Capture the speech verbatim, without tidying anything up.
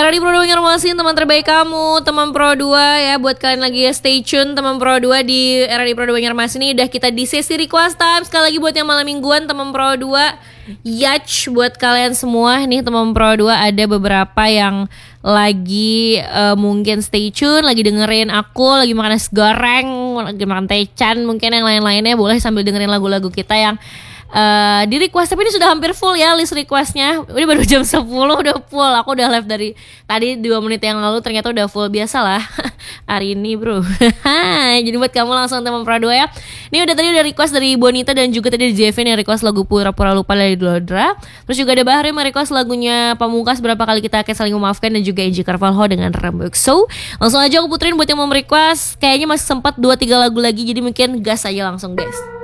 R D Pro dua Banjarmasin, teman terbaik kamu, teman Pro dua ya. Buat kalian lagi ya, stay tune teman Pro dua di R D Pro dua Banjarmasin ini udah kita di sesi request time. Sekali lagi buat yang malam mingguan teman Pro dua, yach buat kalian semua nih teman Pro dua, ada beberapa yang lagi uh, mungkin stay tune, lagi dengerin aku, lagi makan es goreng, lagi makan techan, mungkin yang lain-lainnya boleh sambil dengerin lagu-lagu kita yang Uh, di request. Tapi ini sudah hampir full ya list requestnya. Ini baru jam sepuluh udah full. Aku udah live dari tadi dua menit yang lalu, ternyata udah full. Biasalah hari ini bro. Jadi buat kamu langsung teman Pro dua ya. Ini udah tadi udah request dari Bonita, dan juga tadi Jevin yang request lagu Pura-Pura Lupa dari Dodra. Terus juga ada Bahri yang request lagunya Pamungkas Berapa Kali Kita Akan Saling Memaafkan, dan juga Angie Carvalho dengan Rembuk. So langsung aja aku puterin buat yang mau request. Kayaknya masih sempat dua tiga lagu lagi, jadi mungkin gas aja langsung guys.